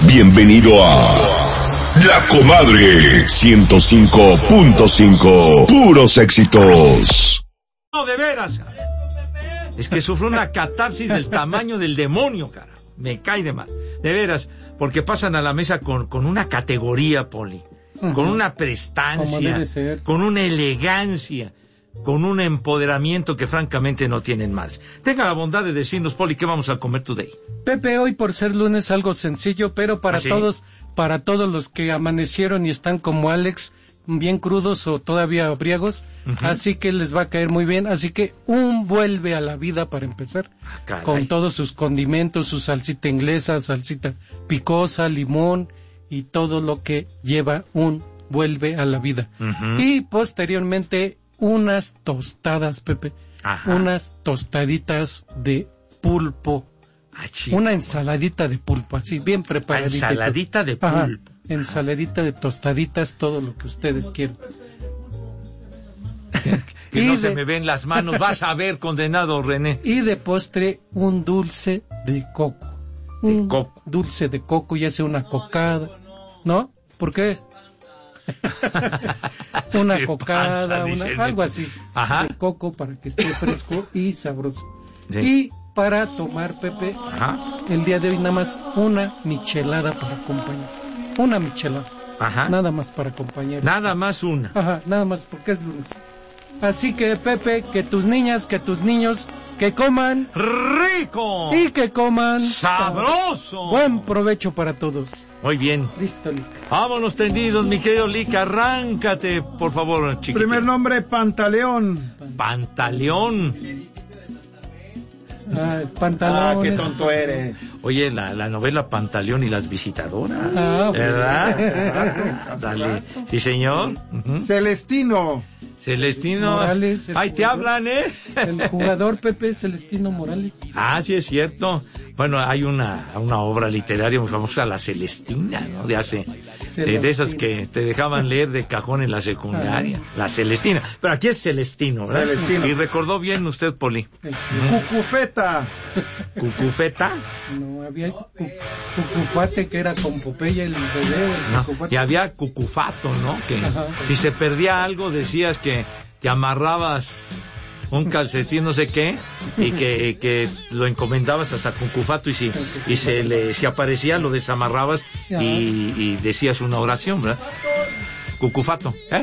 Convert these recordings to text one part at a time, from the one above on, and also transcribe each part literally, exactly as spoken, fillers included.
Bienvenido a La Comadre ciento cinco punto cinco. Puros éxitos. No, de veras. Es que sufro una catarsis del tamaño del demonio, cara. Me cae de mal. De veras, porque pasan a la mesa con, con una categoría, Poli. Uh-huh. Con una prestancia, con una elegancia, con un empoderamiento que francamente no tienen madre. Tenga la bondad de decirnos, Poli, ¿qué vamos a comer today? Pepe, hoy por ser lunes algo sencillo, pero para ¿Ah, sí? todos, para todos los que amanecieron y están como Alex, bien crudos o todavía briagos, uh-huh. así que les va a caer muy bien. Así que un vuelve a la vida para empezar, ah, con todos sus condimentos, su salsita inglesa, salsita picosa, limón y todo lo que lleva un vuelve a la vida. Uh-huh. Y posteriormente unas tostadas, Pepe, Ajá. unas tostaditas de pulpo, ah, una ensaladita de pulpo, así bien preparadita. Ensaladita de pulpo. Ajá. Ensaladita de tostaditas, todo lo que ustedes quieran. Que no de, se me ven las manos, vas a ver, condenado René. Y de postre, un dulce de coco. De un coco. Dulce de coco, ya sea una cocada, ¿no? ¿Por qué? Una cocada, panza, una, algo así. Ajá. De coco para que esté fresco y sabroso. Sí. Y para tomar, Pepe, Ajá. el día de hoy nada más una michelada para acompañar. Una michelada. Ajá. Nada más para acompañar. Nada más una. Ajá, nada más porque es lunes. Así que, Pepe, que tus niñas, que tus niños, que coman rico y que coman sabroso. Buen provecho para todos. Muy bien. Listo, Lica. Vámonos tendidos, mi querido Lica. Arráncate, por favor, chiquitín. Primer nombre, Pantaleón. Pantaleón. Ah, pantalón. Ah, qué tonto eres. Oye, la, la novela Pantaleón y las visitadoras. Ah, ¿verdad? Dale. Sí, señor. Uh-huh. Celestino. Celestino. Morales. Ahí te hablan, ¿eh? El jugador Pepe Celestino Morales. Ah, sí, es cierto. Bueno, hay una, una obra literaria muy famosa, La Celestina, ¿no? De hace, de, de esas que te dejaban leer de cajón en la secundaria. Ah. La Celestina. Pero aquí es Celestino, ¿verdad? Celestino. Y recordó bien usted, Poli. Cucufeta. ¿Cucufeta? No, había cu- Cucufate, que era con Popeye el bebé. No, y había Cucufato, ¿no? Que Ajá. si se perdía algo decías que te amarrabas un calcetín no sé qué y que, que lo encomendabas a Cucufato y si y se le si aparecía lo desamarrabas y, y decías una oración, ¿verdad? Cucufato, ¿eh?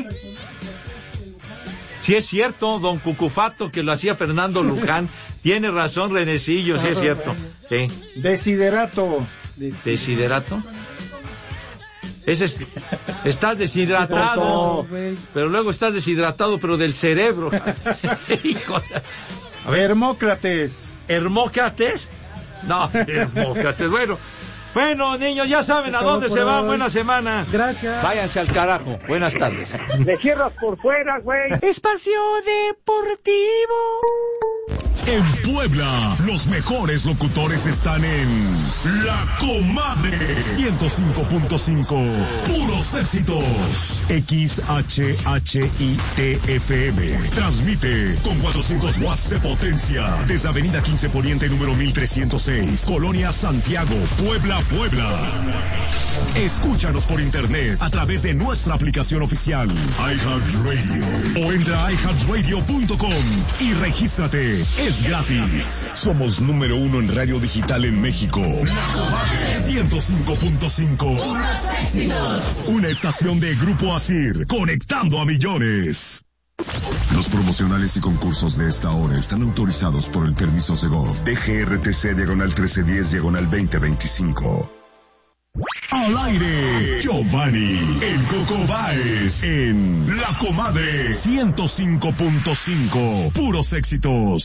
Sí es cierto, don Cucufato, que lo hacía Fernando Luján. Tiene razón, Renecillo, sí es cierto. Sí. Desiderato. ¿Desiderato? Ese es, estás deshidratado, pero luego estás deshidratado, pero del cerebro. Hijo de... A ver, Hermócrates. ¿Hermócrates? No, Hermócrates, bueno. Bueno, niños, ya saben a dónde se van. Buena semana. Gracias. Váyanse al carajo. Buenas tardes. Me cierras por fuera, güey. Espacio Deportivo. En Puebla, los mejores locutores están en La Comadre ciento cinco punto cinco. Puros éxitos. X H H I T F M. Transmite con cuatrocientos watts de potencia desde Avenida quince Poniente número mil trescientos seis, Colonia Santiago, Puebla, Puebla. Escúchanos por internet a través de nuestra aplicación oficial iHeartRadio o entra a i heart radio punto com y regístrate. Es gratis. Somos número uno en radio digital en México. La Comadre ciento cinco punto cinco. Una estación de Grupo Asir, conectando a millones. Los promocionales y concursos de esta hora están autorizados por el permiso Segov D G R T C diagonal trece diez diagonal veinte veinticinco. Al aire, Giovanni, el Coco Báez, en La Comadre ciento cinco punto cinco. Puros éxitos.